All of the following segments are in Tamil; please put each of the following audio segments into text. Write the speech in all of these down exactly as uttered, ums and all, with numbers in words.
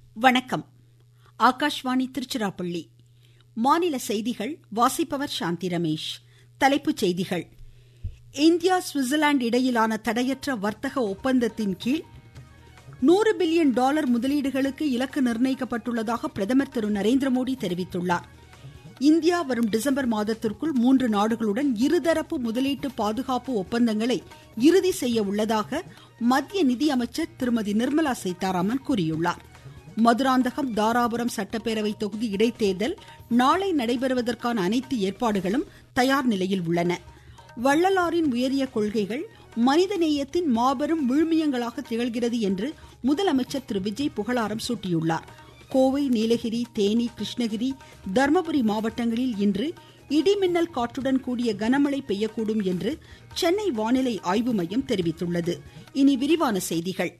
வணக்கம். ஆகாஷ்வாணி திருச்சிராப்பள்ளி. மாநில செய்திகள் வாசிப்பவர் சாந்தி ரமேஷ். தலைப்புச் செய்திகள். இந்தியா சுவிட்சர்லாந்து இடையிலான தடையற்ற வர்த்தக ஒப்பந்தத்தின் கீழ் நூறு பில்லியன் டாலர் முதலீடுகளுக்கு இலக்கு நிர்ணயிக்கப்பட்டுள்ளதாக பிரதமர் திரு நரேந்திரமோடி தெரிவித்துள்ளார். இந்தியா வரும் டிசம்பர் மாதத்திற்குள் மூன்று நாடுகளுடன் இருதரப்பு முதலீட்டு பாதுகாப்பு ஒப்பந்தங்களை இறுதி செய்ய உள்ளதாக மத்திய நிதியமைச்சர் திருமதி நிர்மலா சீதாராமன் கூறியுள்ளார். மதுராந்தகம் தாராபுரம் சட்டப்பேரவை தொகுதி இடைத்தேர்தல் நாளை நடைபெறுவதற்கான அனைத்து ஏற்பாடுகளும் தயார் நிலையில் உள்ளன. வள்ளலாரின் உயரிய கொள்கைகள் மனிதநேயத்தின் மாபெரும் விழுமியங்களாக திகழ்கிறது என்று முதலமைச்சர் திரு விஜய் புகழாரம் சூட்டியுள்ளார். கோவை, நீலகிரி, தேனி, கிருஷ்ணகிரி, தர்மபுரி மாவட்டங்களில் இன்று இடிமின்னல் காற்றுடன் கூடிய கனமழை பெய்யக்கூடும் என்று சென்னை வானிலை ஆய்வு மையம் தெரிவித்துள்ளது. இனி விரிவான செய்திகள்.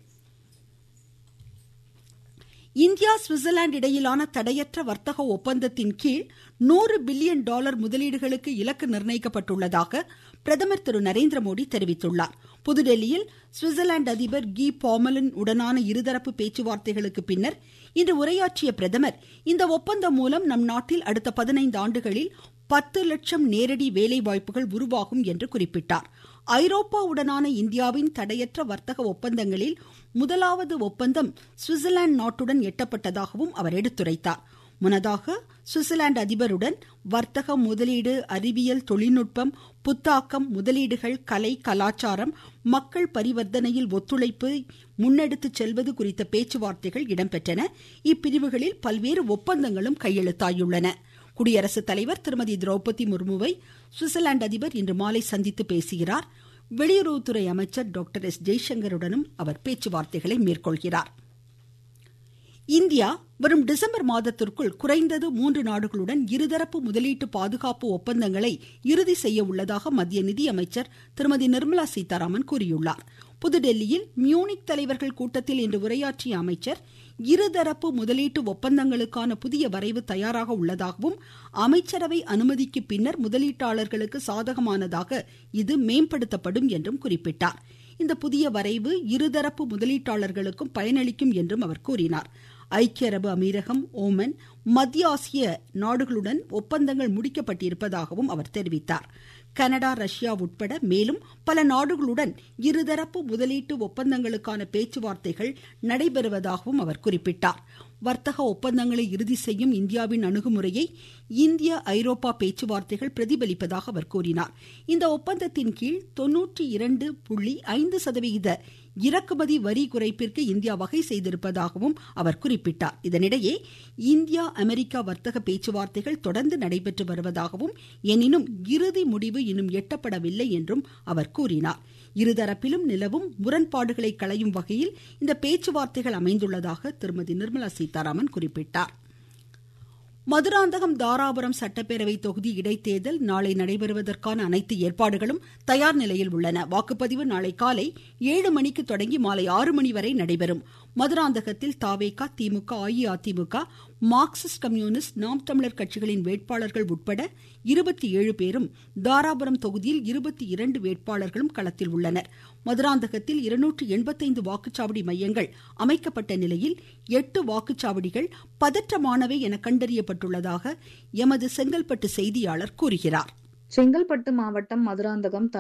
இந்தியா சுவிட்சர்லாந்து இடையிலான தடையற்ற வர்த்தக ஒப்பந்தத்தின் கீழ் நூறு பில்லியன் டாலர் முதலீடுகளுக்கு இலக்கு நிர்ணயிக்கப்பட்டுள்ளதாக பிரதமர் திரு நரேந்திரமோடி தெரிவித்துள்ளார். புதுடெல்லியில் சுவிட்சர்லாந்து அதிபர் கி பாமலின் உடனான இருதரப்பு பேச்சுவார்த்தைகளுக்கு பின்னர் இன்று உரையாற்றிய பிரதமர், இந்த ஒப்பந்தம் மூலம் நம் நாட்டில் அடுத்த பதினைந்து ஆண்டுகளில் பத்து லட்சம் நேரடி வேலை வாய்ப்புகள் உருவாகும் என்று குறிப்பிட்டார். ஐரோப்பாவுடனான இந்தியாவின் தடையற்ற வர்த்தக ஒப்பந்தங்களில் முதலாவது ஒப்பந்தம் சுவிட்சர்லாந்து நாட்டுடன் எட்டப்பட்டதாகவும் அவர் எடுத்துரைத்தார். முன்னதாக சுவிட்சர்லாந்து அதிபருடன் வர்த்தகம், முதலீடு, அறிவியல், தொழில்நுட்பம், புத்தாக்கம், முதலீடுகள், கலை, கலாச்சாரம், மக்கள் பரிவர்த்தனையில் ஒத்துழைப்பு முன்னெடுத்து செல்வது குறித்த பேச்சுவார்த்தைகள் இடம்பெற்றன. இப்பிரிவுகளில் பல்வேறு ஒப்பந்தங்களும் கையெழுத்தாயுள்ளன. குடியரசுத் தலைவர் திருமதி திரௌபதி முர்முவை சுவிட்சர்லாந்து அதிபர் இன்று மாலை சந்தித்து பேசுகிறார். வெளியுறவுத்துறை அமைச்சர் டாக்டர் எஸ் ஜெய்சங்கருடனும் அவர் பேச்சுவார்த்தைகளை மேற்கொள்கிறார். இந்தியா வரும் டிசம்பர் மாதத்திற்குள் குறைந்தது மூன்று நாடுகளுடன் இருதரப்பு முதலீட்டு பாதுகாப்பு ஒப்பந்தங்களை இறுதி செய்ய உள்ளதாக மத்திய நிதியமைச்சர் திருமதி நிர்மலா சீதாராமன் கூறியுள்ளார். புதுடெல்லியில் மியூனிக் தலைவர்கள் கூட்டத்தில் இன்று உரையாற்றிய அமைச்சர், இருதரப்பு முதலீட்டு ஒப்பந்தங்களுக்கான புதிய வரைவு தயாராக உள்ளதாகவும் அமைச்சரவை அனுமதிக்கு பின்னர் முதலீட்டாளர்களுக்கு சாதகமானதாக இது மேம்படுத்தப்படும் என்றும் குறிப்பிட்டார். இந்த புதிய வரைவு இருதரப்பு முதலீட்டாளர்களுக்கும் பயனளிக்கும் என்றும் அவர் கூறினார். ஐக்கிய அரபு அமீரகம், ஓமன், மத்திய ஆசிய நாடுகளுடன் ஒப்பந்தங்கள் முடிக்கப்பட்டிருப்பதாகவும் அவர் தெரிவித்தார். கனடா, ரஷ்யா உட்பட மேலும் பல நாடுகளுடன் இருதரப்பு முதலீட்டு ஒப்பந்தங்களுக்கான பேச்சுவார்த்தைகள் நடைபெறுவதாகவும் அவர் குறிப்பிட்டார். வர்த்தக ஒப்பந்தங்களை இறுதி செய்யும் இந்தியாவின் அணுகுமுறையை இந்திய ஐரோப்பா பேச்சுவார்த்தைகள் பிரதிபலிப்பதாக அவர் கூறினார். இந்த ஒப்பந்தத்தின் கீழ் தொன்னூற்றி இரண்டு புள்ளி ஐந்து சதவிகித இறக்குமதி வரி குறைப்பிற்கு இந்தியா வகை செய்திருப்பதாகவும் அவர் குறிப்பிட்டார். இதனிடையே இந்தியா அமெரிக்கா வர்த்தக பேச்சுவார்த்தைகள் தொடர்ந்து நடைபெற்று வருவதாகவும், எனினும் இறுதி முடிவு இன்னும் எட்டப்படவில்லை என்றும் அவர் கூறினார். இருதரப்பிலும் நிலவும் முரண்பாடுகளை களையும் வகையில் இந்த பேச்சுவார்த்தைகள் அமைந்துள்ளதாக திருமதி நிர்மலா சீதாராமன் குறிப்பிட்டார். மதுராந்தகம் தாராபுரம் சட்டப்பேரவை தொகுதி இடைத்தேர்தல் நாளை நடைபெறுவதற்கான அனைத்து ஏற்பாடுகளும் தயார் நிலையில் உள்ளன. வாக்குப்பதிவு நாளை காலை ஏழு மணிக்கு தொடங்கி மாலை ஆறு மணி வரை நடைபெறும். மதுராந்தகத்தில் தாவேகா, திமுக, அஇஅதிமுக, மார்க்சிஸ்ட் கம்யூனிஸ்ட், நாம் தமிழர் கட்சிகளின் வேட்பாளர்கள் உட்பட இருபத்தி ஏழு பேரும், தாராபுரம் தொகுதியில் இருபத்தி இரண்டு வேட்பாளர்களும் களத்தில் உள்ளனர். மதுராந்தகத்தில் இருநூற்று எண்பத்தைந்து வாக்குச்சாவடி மையங்கள் அமைக்கப்பட்ட நிலையில் எட்டு வாக்குச்சாவடிகள் பதற்றமானவை என கண்டறியப்பட்டுள்ளதாக எமது செங்கல்பட்டு செய்தியாளர் கூறுகிறார். செங்கல்பட்டு மாவட்டம் மதுராந்தகம்